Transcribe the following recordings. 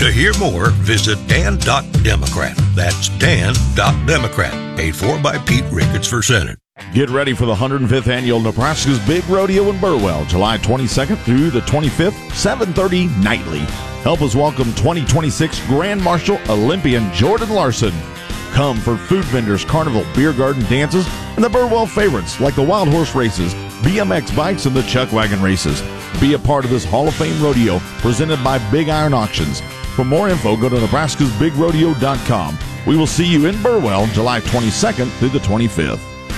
To hear more, visit Dan.Democrat. That's Dan.Democrat. Paid for by Pete Ricketts for Senate. Get ready for the 105th Annual Nebraska's Big Rodeo in Burwell, July 22nd through the 25th, 7:30 nightly. Help us welcome 2026 Grand Marshal Olympian Jordan Larson. Come for food vendors, carnival, beer garden dances, and the Burwell favorites like the Wild Horse races, BMX bikes, and the Chuck Wagon races. Be a part of this Hall of Fame rodeo presented by Big Iron Auctions. For more info, go to nebraskasbigrodeo.com. We will see you in Burwell, July 22nd through the 25th.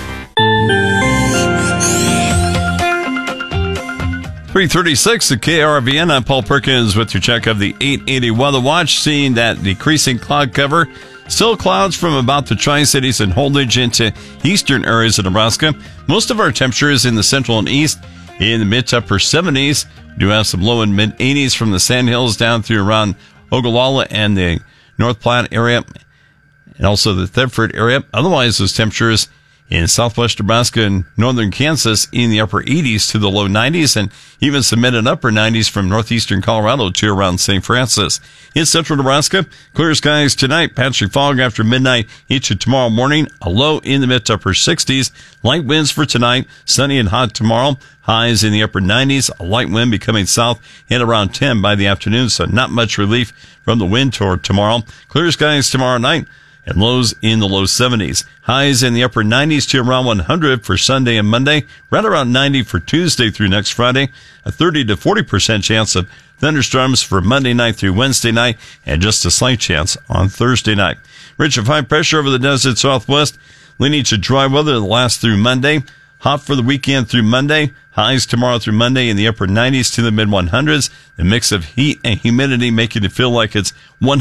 3:36 at KRVN. I'm Paul Perkins with your check of the 880 Weather Watch. Seeing that decreasing cloud cover, still clouds from about the Tri-Cities and Holdridge into eastern areas of Nebraska. Most of our temperatures in the central and east in the mid to upper 70s. We do have some low and mid 80s from the Sandhills down through around Ogallala and the North Platte area, and also the Thedford area. Otherwise, those temperatures in southwest Nebraska and northern Kansas in the upper 80s to the low 90s, and even some mid and upper 90s from northeastern Colorado to around St. Francis. In central Nebraska, clear skies tonight, patchy fog after midnight into tomorrow morning, a low in the mid to upper 60s, light winds for tonight, sunny and hot tomorrow, highs in the upper 90s, a light wind becoming south at around 10 by the afternoon, so not much relief from the wind toward tomorrow. Clear skies tomorrow night, and lows in the low 70s. Highs in the upper 90s to around 100 for Sunday and Monday, right around 90 for Tuesday through next Friday, a 30 to 40% chance of thunderstorms for Monday night through Wednesday night, and just a slight chance on Thursday night. Ridge of high pressure over the desert southwest, leaning to dry weather that lasts through Monday. Hot for the weekend through Monday. Highs tomorrow through Monday in the upper 90s to the mid 100s. The mix of heat and humidity making it feel like it's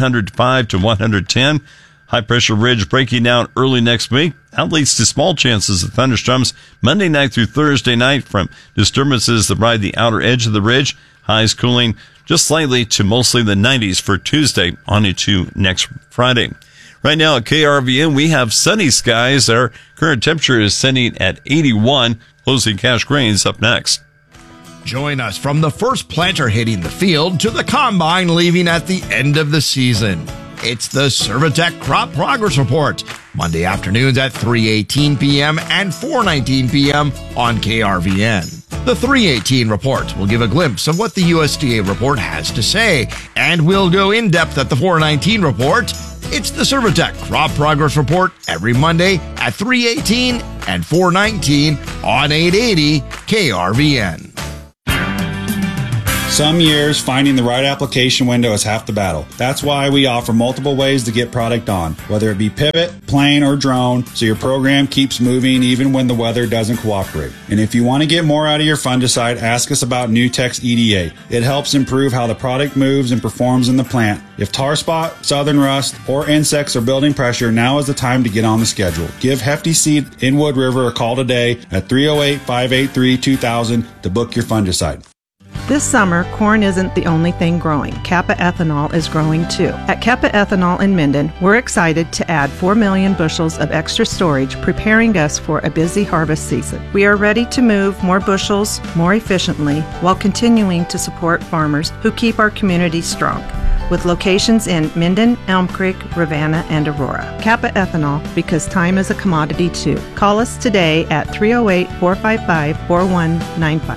105 to 110. High pressure ridge breaking down early next week. That leads to small chances of thunderstorms Monday night through Thursday night from disturbances that ride the outer edge of the ridge. Highs cooling just slightly to mostly the 90s for Tuesday on into next Friday. Right now at KRVN, we have sunny skies. Our current temperature is sitting at 81. Closing cash grains up next. Join us from the first planter hitting the field to the combine leaving at the end of the season. It's the Servitech Crop Progress Report, Monday afternoons at 3:18 p.m. and 4:19 p.m. on KRVN. The 3:18 report will give a glimpse of what the USDA report has to say, and we'll go in depth at the 4:19 report. It's the Servitech Crop Progress Report every Monday at 3:18 and 4:19 on 880 KRVN. Some years, finding the right application window is half the battle. That's why we offer multiple ways to get product on, whether it be pivot, plane, or drone, so your program keeps moving even when the weather doesn't cooperate. And if you want to get more out of your fungicide, ask us about Nutex EDA. It helps improve how the product moves and performs in the plant. If tar spot, southern rust, or insects are building pressure, now is the time to get on the schedule. Give Hefty Seed in Wood River a call today at 308-583-2000 to book your fungicide. This summer, corn isn't the only thing growing. Kappa Ethanol is growing too. At Kappa Ethanol in Minden, we're excited to add 4 million bushels of extra storage, preparing us for a busy harvest season. We are ready to move more bushels more efficiently while continuing to support farmers who keep our community strong. With locations in Minden, Elm Creek, Ravenna, and Aurora. Kappa Ethanol, because time is a commodity too. Call us today at 308-455-4195.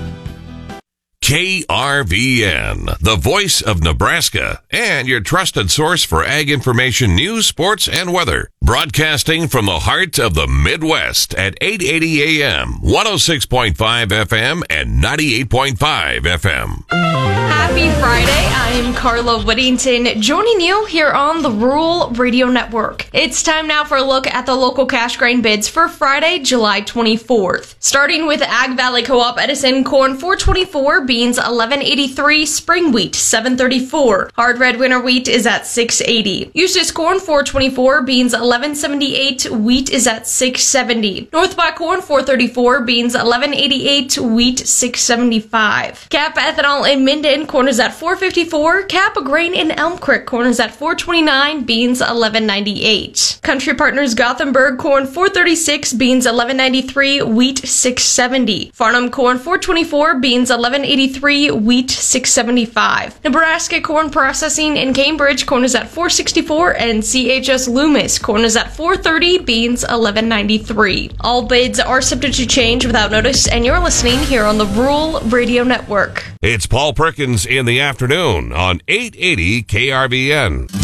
KRVN, the voice of Nebraska, and your trusted source for ag information, news, sports, and weather. Broadcasting from the heart of the Midwest at 880 AM, 106.5 FM, and 98.5 FM. Happy Friday. I'm Carla Whittington, joining you here on the Rural Radio Network. It's time now for a look at the local cash grain bids for Friday, July 24th. Starting with Ag Valley Co-op Edison, corn $4.24, beans $11.83, spring wheat $7.34, hard red winter wheat is at $6.80. Eustis corn $4.24, beans $11.78, wheat is at $6.70. North by corn $4.34, beans $11.88, wheat $6.75. Kappa Ethanol in Minden, corn is at $4.54, Kappa grain in Elm Creek, corn is at $4.29, beans $11.98. Country Partners Gothenburg corn $4.36, beans $11.93, wheat $6.70. Farnham corn $4.24, beans $11.83, wheat $6.75. Nebraska corn processing in Cambridge, corn is at $4.64, and CHS Loomis corn is at $4.30, beans $11.93. All bids are subject to change without notice, and you're listening here on the Rural Radio Network. It's Paul Perkins in the afternoon on 880 KRVN.